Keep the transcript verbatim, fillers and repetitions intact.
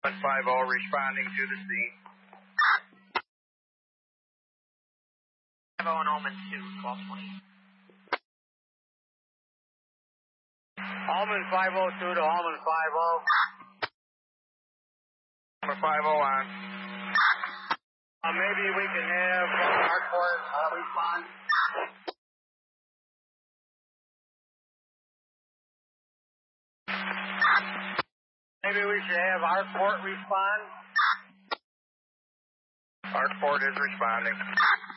five oh responding to the scene. five oh and Almond two, twelve twenty. Almond five oh two to Almond five oh. Number five oh on. Uh, maybe we can have uh, Hartport uh, respond. Maybe we should have Hartport respond. Hartport is responding.